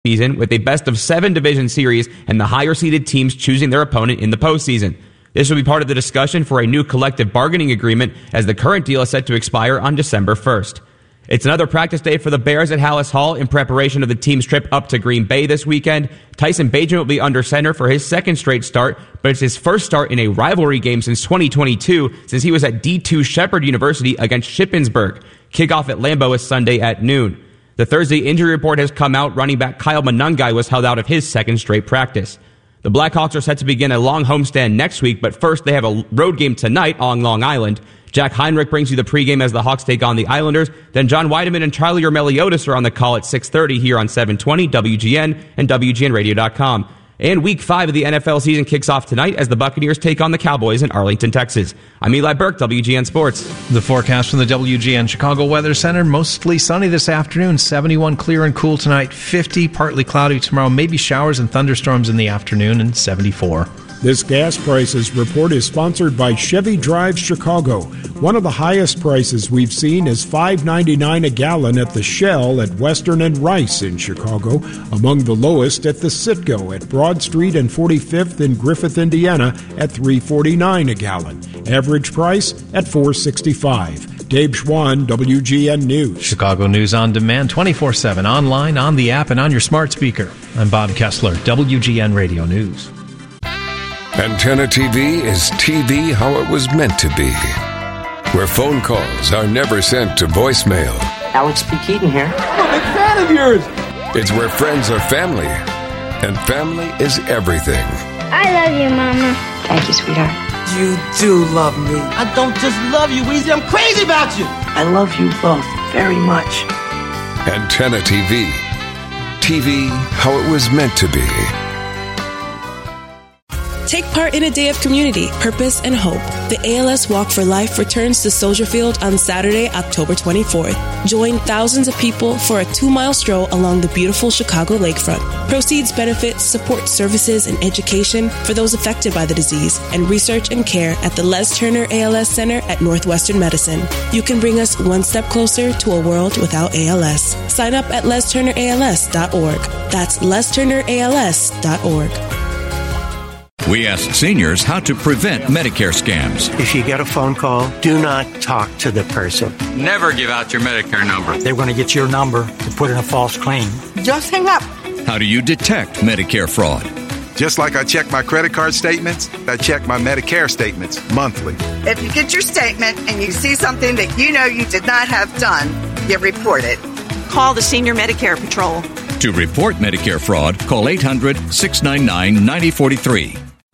season with a best-of-7 division series and the higher-seeded teams choosing their opponent in the postseason. This will be part of the discussion for a new collective bargaining agreement as the current deal is set to expire on December 1st. It's another practice day for the Bears at Halas Hall in preparation of the team's trip up to Green Bay this weekend. Tyson Bagent will be under center for his second straight start, but it's his first start in a rivalry game since 2022, since he was at D2 Shepherd University against Shippensburg. Kickoff at Lambeau is Sunday at noon. The Thursday injury report has come out. Running back Kyle Monangai was held out of his second straight practice. The Blackhawks are set to begin a long homestand next week, but first they have a road game tonight on Long Island. Jack Heinrich brings you the pregame as the Hawks take on the Islanders. Then John Weideman and Charlie Meliodas are on the call at 6:30 here on 720 WGN and WGNradio.com. And Week 5 of the NFL season kicks off tonight as the Buccaneers take on the Cowboys in Arlington, Texas. I'm Eli Burke, WGN Sports. The forecast from the WGN Chicago Weather Center, mostly sunny this afternoon, 71 clear and cool tonight, 50 partly cloudy tomorrow, maybe showers and thunderstorms in the afternoon, and 74. This gas prices report is sponsored by Chevy Drive Chicago. One of the highest prices we've seen is $5.99 a gallon at the Shell at Western and Rice in Chicago. Among the lowest at the Citgo at Broad Street and 45th in Griffith, Indiana at $3.49 a gallon. Average price at $4.65. Dave Schwann, WGN News. Chicago News on demand 24/7, online, on the app, and on your smart speaker. I'm Bob Kessler, WGN Radio News. Antenna TV is TV how it was meant to be, where phone calls are never sent to voicemail. Alex P. Keaton here. I'm a big fan of yours. It's where friends are family, and family is everything. I love you, Mama. Thank you, sweetheart. You do love me. I don't just love you, Weezy. I'm crazy about you. I love you both very much. Antenna TV. TV how it was meant to be. Take part in a day of community, purpose, and hope. The ALS Walk for Life returns to Soldier Field on Saturday, October 24th. Join thousands of people for a 2-mile stroll along the beautiful Chicago lakefront. Proceeds benefit support services and education for those affected by the disease and research and care at the Les Turner ALS Center at Northwestern Medicine. You can bring us one step closer to a world without ALS. Sign up at lesturnерals.org. That's lesturnerals.org. We asked seniors how to prevent Medicare scams. If you get a phone call, do not talk to the person. Never give out your Medicare number. They're going to get your number to put in a false claim. Just hang up. How do you detect Medicare fraud? Just like I check my credit card statements, I check my Medicare statements monthly. If you get your statement and you see something that you know you did not have done, you report it. Call the Senior Medicare Patrol. To report Medicare fraud, call 800-699-9043.